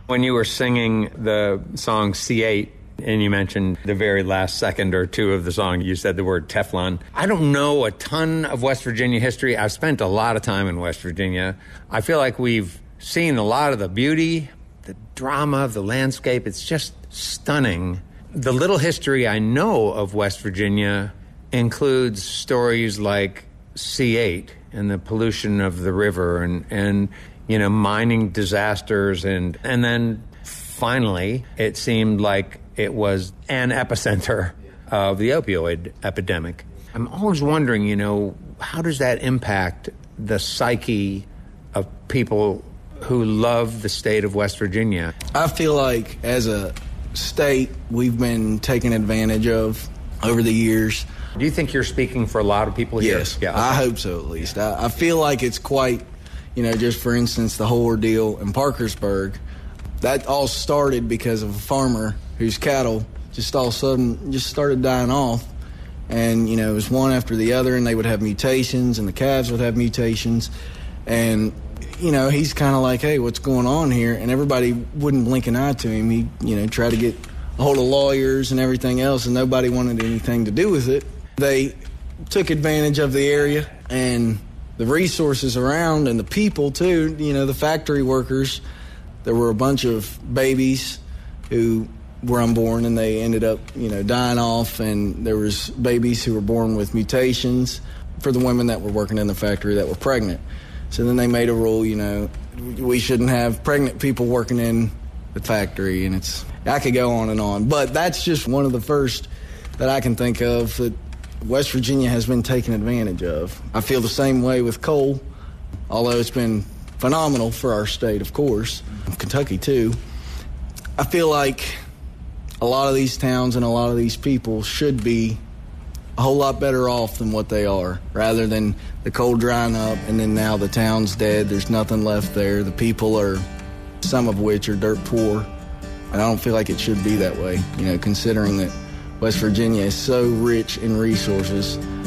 When you were singing the song C8, and you mentioned the very last second or two of the song, you said the word Teflon. I don't know a ton of West Virginia history. I've spent a lot of time in West Virginia. I feel like we've seen a lot of the beauty, the drama, the landscape. It's just stunning. The little history I know of West Virginia includes stories like C8 and the pollution of the river and mining disasters. And then finally, it seemed like it was an epicenter of the opioid epidemic. I'm always wondering, how does that impact the psyche of people who love the state of West Virginia? I feel like as a state, we've been taken advantage of over the years. Do you think you're speaking for a lot of people here? Yes, yeah, okay. I hope so at least. I feel like it's quite, just for instance, the whole ordeal in Parkersburg, that all started because of a farmer whose cattle just all of a sudden just started dying off. And, it was one after the other, and they would have mutations, and the calves would have mutations. And, he's kind of like, hey, what's going on here? And everybody wouldn't blink an eye to him. He, tried to get a hold of lawyers and everything else, and nobody wanted anything to do with it. They took advantage of the area and the resources around and the people, too, the factory workers. There were a bunch of babies who were unborn, and they ended up, dying off, and there was babies who were born with mutations for the women that were working in the factory that were pregnant. So then they made a rule, we shouldn't have pregnant people working in the factory, and I could go on and on. But that's just one of the first that I can think of that West Virginia has been taken advantage of. I feel the same way with coal, although it's been phenomenal for our state, of course, Kentucky too. I feel like a lot of these towns and a lot of these people should be a whole lot better off than what they are, rather than the coal drying up and then now the town's dead, there's nothing left there. The people are, some of which are dirt poor, and I don't feel like it should be that way, considering that West Virginia is so rich in resources.